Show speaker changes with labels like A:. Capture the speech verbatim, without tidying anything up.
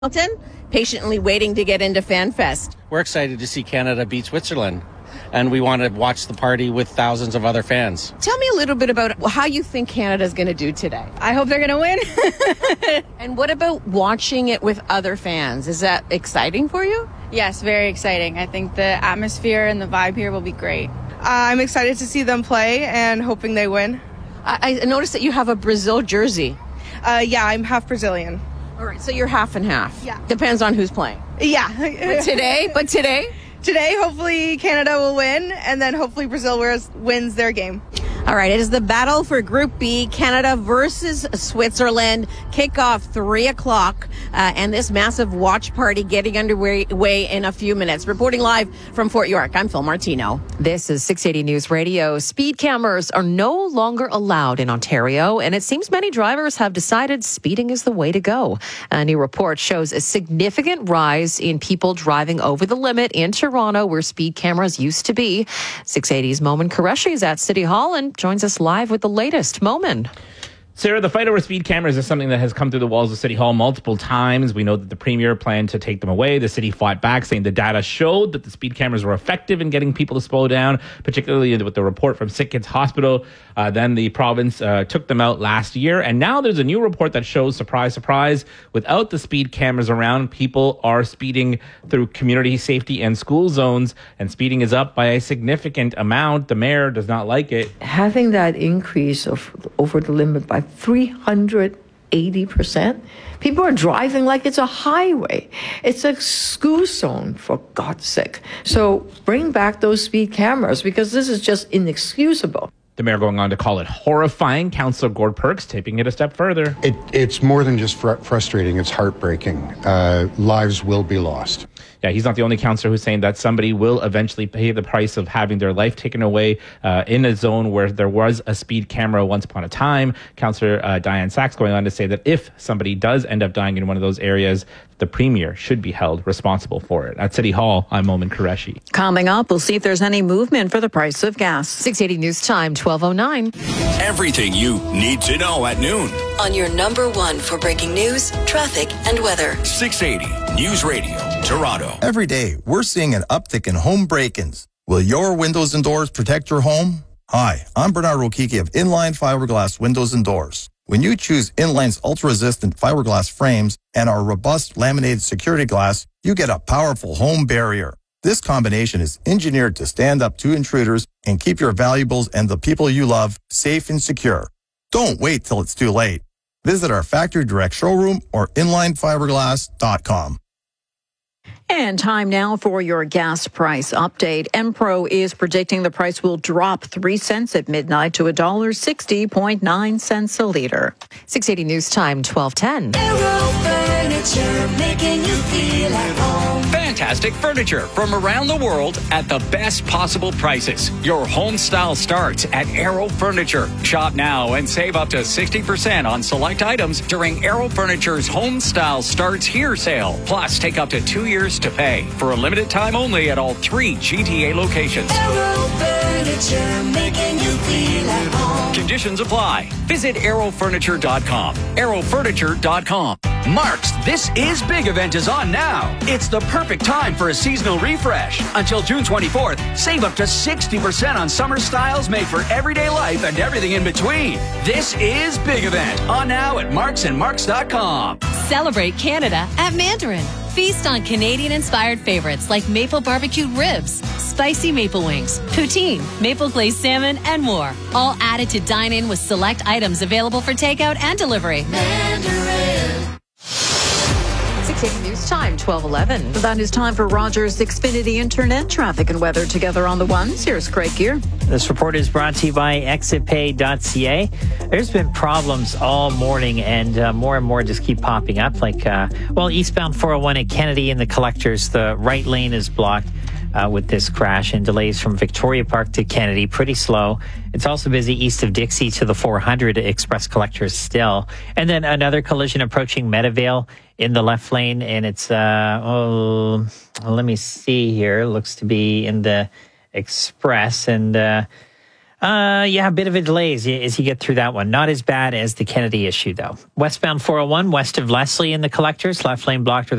A: Hamilton, patiently waiting to get into FanFest.
B: We're excited to see Canada beat Switzerland, and we want to watch the party with thousands of other fans.
A: Tell me a little bit about how you think Canada's going to do today.
C: I hope they're going to win.
A: And what about watching it with other fans? Is that exciting for you?
C: Yes, very exciting. I think the atmosphere and the vibe here will be great.
D: Uh, I'm excited to see them play and hoping they win.
A: I, I noticed that you have a Brazil jersey.
D: Uh, yeah, I'm half Brazilian.
A: All right, so you're half and half.
D: Yeah.
A: Depends on who's playing.
D: Yeah.
A: But today, but today?
D: Today, hopefully Canada will win, and then hopefully Brazil wins their game.
A: All right, it is the battle for Group B, Canada versus Switzerland. Kickoff three o'clock, uh, and this massive watch party getting underway way in a few minutes. Reporting live from Fort York, I'm Phil Martino.
E: This is six eighty News Radio. Speed cameras are no longer allowed in Ontario, and it seems many drivers have decided speeding is the way to go. A new report shows a significant rise in people driving over the limit in Toronto, where speed cameras used to be. six eighty's Momin Qureshi is at City Hall and joins us live with the latest. Momin.
F: Sarah, the fight over speed cameras is something that has come through the walls of City Hall multiple times. We know that the Premier planned to take them away. The city fought back, saying the data showed that the speed cameras were effective in getting people to slow down, particularly with the report from Sick Kids Hospital. Uh, then the province uh, took them out last year. And now there's a new report that shows, surprise, surprise, without the speed cameras around, people are speeding through community safety and school zones, and speeding is up by a significant amount. The mayor does not like it.
G: Having that increase of over the limit by three hundred eighty percent. People are driving like it's a highway. It's a school zone, for God's sake. So bring back those speed cameras, because this is just inexcusable.
F: The mayor going on to call it horrifying. Councillor Gord Perks taking it a step further.
H: It, it's more than just fr- frustrating. It's heartbreaking. Uh, lives will be lost.
F: Yeah, he's not the only councillor who's saying that somebody will eventually pay the price of having their life taken away uh, in a zone where there was a speed camera once upon a time. Councillor uh, Diane Sachs going on to say that if somebody does end up dying in one of those areas, the Premier should be held responsible for it. At City Hall, I'm Momin Qureshi.
I: Coming up, we'll see if there's any movement for the price of gas.
E: six eighty News Time, twelve oh nine.
J: Everything you need to know at noon.
K: On your number one for breaking news, traffic, and weather.
J: six eighty News Radio, Toronto.
L: Every day, we're seeing an uptick in home break-ins. Will your windows and doors protect your home? Hi, I'm Bernard Rokiki of Inline Fiberglass Windows and Doors. When you choose Inline's ultra-resistant fiberglass frames and our robust laminated security glass, you get a powerful home barrier. This combination is engineered to stand up to intruders and keep your valuables and the people you love safe and secure. Don't wait till it's too late. Visit our factory direct showroom or inline fiberglass dot com.
I: And time now for your gas price update. Enpro is predicting the price will drop three cents at midnight to one dollar sixty point nine cents a liter.
E: six eighty News Time, twelve ten.
K: Aero Furniture, making you feel at home.
M: Fantastic furniture from around the world at the best possible prices. Your home style starts at Aero Furniture. Shop now and save up to sixty percent on select items during Aero Furniture's Home Style Starts Here sale. Plus, take up to two years to pay for a limited time only at all three G T A locations.
K: Aero Furniture, making you feel at home.
M: Conditions apply. Visit aero furniture dot com. aero furniture dot com.
N: Mark's This Is Big event is on now. It's the perfect time for a seasonal refresh. Until June twenty-fourth, save up to sixty percent on summer styles made for everyday life and everything in between. This Is Big event on now at marks and marks dot com.
O: Celebrate Canada at Mandarin. Feast on Canadian-inspired favorites like maple barbecued ribs, spicy maple wings, poutine, maple glazed salmon, and more. All added to dine in with select items available for takeout and delivery.
K: Mandarin.
E: six eighty News Time, twelve eleven.
I: That is time for Rogers Xfinity Internet traffic and weather together on the ones. Here's Craig Gear.
P: This report is brought to you by exit pay dot c a. There's been problems all morning, and uh, more and more just keep popping up. Like, uh, well, eastbound four oh one at Kennedy in the collectors, the right lane is blocked uh, with this crash, and delays from Victoria Park to Kennedy, pretty slow. It's also busy east of Dixie to the four hundred express collectors still. And then another collision approaching Meadowvale in the left lane, and it's, uh, oh, let me see here. It looks to be in the express, and uh, Uh, yeah, a bit of a delay as you, as you get through that one. Not as bad as the Kennedy issue, though. Westbound four oh one, west of Leslie in the collectors, left lane blocked with